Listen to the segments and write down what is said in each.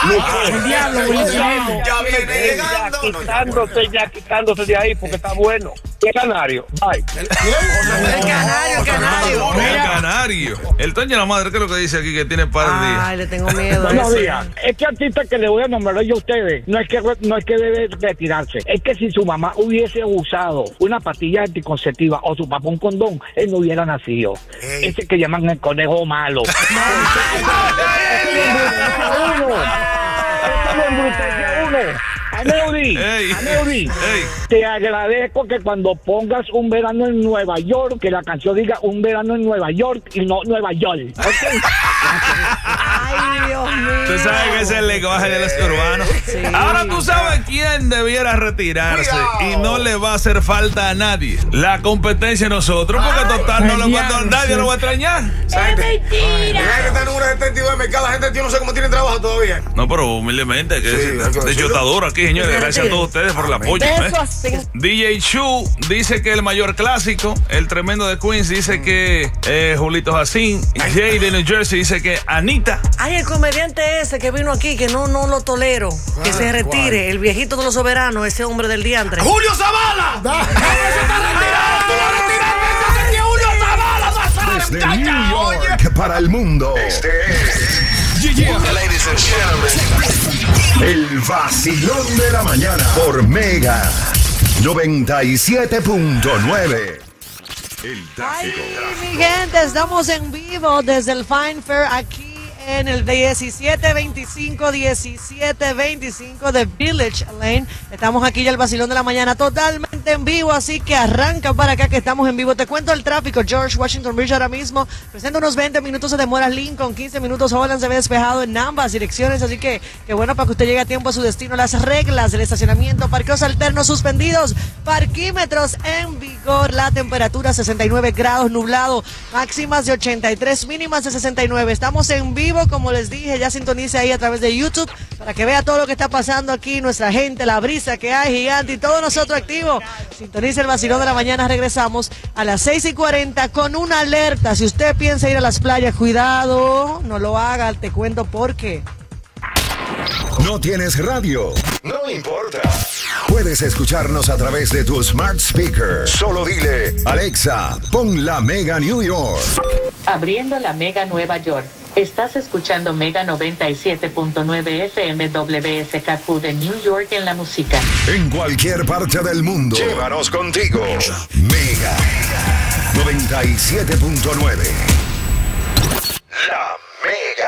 El diablo, ya viene llegando. Ya quitándose de ahí porque está bueno. ¿Qué canario? Bye. El canario. El Toño de la madre, ¿qué es lo que dice aquí que tiene par de días? Ay, le tengo miedo. Buenos días. Este artista que le voy a nombrar yo a ustedes no es que debe retirarse. Es que si su mamá hubiese usado una pastilla anticonceptiva o su papá un condón, él no hubiera nacido. Ese que llaman el conejo malo. Aneudi, te agradezco que cuando pongas un verano en Nueva York, que la canción diga un verano en Nueva York y no Nueva York. ¿Okay? Ay, Dios mío. Tú sabes que ese es el lenguaje de los urbanos. Sí. Ahora tú sabes quién debiera retirarse. Cuidado. Y no le va a hacer falta a nadie. La competencia nosotros, porque total nadie lo va a extrañar. ¡Es mentira! Que está en número 72 de mercado, la gente yo no sé cómo tienen trabajo todavía. No, pero humildemente, que de hecho está duro aquí, señores. Gracias a todos ustedes por el apoyo. DJ Chu dice que el mayor clásico, el tremendo de Queens dice que Julito Jacín. Jay de New Jersey dice que Anita. Ay, el comediante ese que vino aquí, que no lo tolero. Que se retire. El viejito de los soberanos, ese hombre del diantre. ¡Julio Zavala! ¡Se está retirado! ¡Tú lo retiraste! ¡Julio Zavala! Desde New York para el mundo. Este es Ladies and gentlemen, el vacilón de la mañana por Mega 97.9. Ay, mi gente, estamos en vivo desde el Fine Fair aquí en el 1725 de Village Lane. Estamos aquí ya el vacilón de la mañana totalmente en vivo, así que arranca para acá que estamos en vivo. Te cuento el tráfico. George Washington Bridge ahora mismo presenta unos 20 minutos de demora. Lincoln, 15 minutos. Holland se ve despejado en ambas direcciones, así que bueno para que usted llegue a tiempo a su destino. Las reglas del estacionamiento: parqueos alternos suspendidos, parquímetros en vigor, la temperatura 69 grados, nublado, máximas de 83, mínimas de 69. Estamos en vivo, como les dije, ya sintonice ahí a través de YouTube para que vea todo lo que está pasando aquí, nuestra gente, la brisa que hay gigante y todos nosotros activos. Sintonice el vacilón de la mañana. Regresamos a las 6:40 con una alerta. Si usted piensa ir a las playas, cuidado, no lo haga, te cuento por qué. ¿No tienes radio? No importa. Puedes escucharnos a través de tu smart speaker. Solo dile: Alexa, pon la Mega New York. Abriendo la Mega Nueva York. Estás escuchando Mega 97.9 FM WSKQ de New York en la música. En cualquier parte del mundo, llévanos contigo. Mega 97.9. La Mega.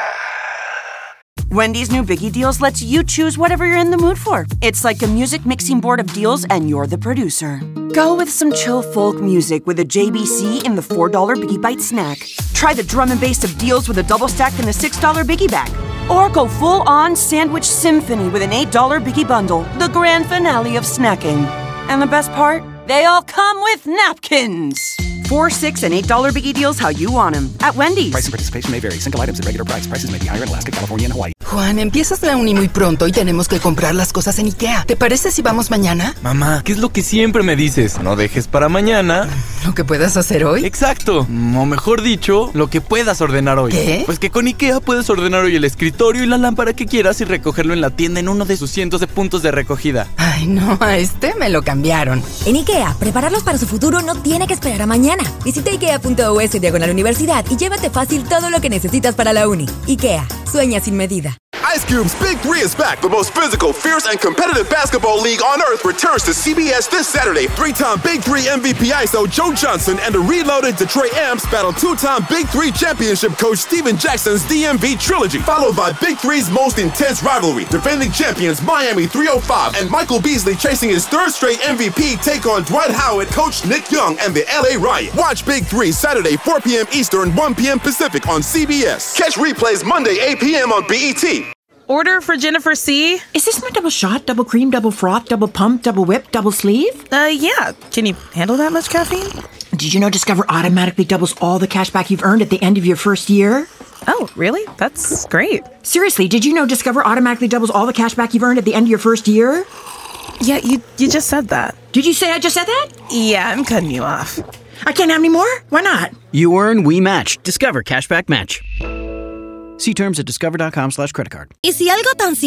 Wendy's new Biggie Deals lets you choose whatever you're in the mood for. It's like a music mixing board of deals, and you're the producer. Go with some chill folk music with a JBC in the $4 Biggie Bite snack. Try the drum and bass of deals with a double stack in the $6 Biggie Bag. Or go full-on sandwich symphony with an $8 Biggie Bundle, the grand finale of snacking. And the best part? They all come with napkins. $4, $6, and $8 Biggie Deals how you want them at Wendy's. Price and participation may vary. Single items at regular price. Prices may be higher in Alaska, California, and Hawaii. Juan, empiezas la uni muy pronto y tenemos que comprar las cosas en IKEA. ¿Te parece si vamos mañana? Mamá, ¿qué es lo que siempre me dices? No dejes para mañana ¿lo que puedas hacer hoy? Exacto. O mejor dicho, lo que puedas ordenar hoy. ¿Qué? Pues que con IKEA puedes ordenar hoy el escritorio y la lámpara que quieras y recogerlo en la tienda en uno de sus cientos de puntos de recogida. Ay, no, a este me lo cambiaron. En IKEA, prepararlos para su futuro no tiene que esperar a mañana. Visita IKEA.us/universidad y llévate fácil todo lo que necesitas para la uni. IKEA, sueña sin medida. Ice Cube's Big Three is back. The most physical, fierce, and competitive basketball league on earth returns to CBS this Saturday. Three-time Big Three MVP ISO Joe Johnson and the reloaded Detroit Amps battle two-time Big Three championship coach Steven Jackson's DMV trilogy, followed by Big Three's most intense rivalry. Defending champions Miami 305 and Michael Beasley chasing his third straight MVP take on Dwight Howard, coach Nick Young, and the LA Riot. Watch Big Three Saturday 4 p.m. Eastern, 1 p.m. Pacific on CBS. Catch replays Monday 8 p.m. on BET. Order for Jennifer C. Is this my double shot, double cream, double froth, double pump, double whip, double sleeve? Yeah. Can you handle that much caffeine? Did you know Discover automatically doubles all the cash back you've earned at the end of your first year? Oh, really? That's great. Seriously, did you know Discover automatically doubles all the cash back you've earned at the end of your first year? Yeah, you just said that. Did you say I just said that? Yeah, I'm cutting you off. I can't have any more? Why not? You earn, we match. Discover Cashback Match. See terms at discover.com/creditcard. ¿Y si algo tan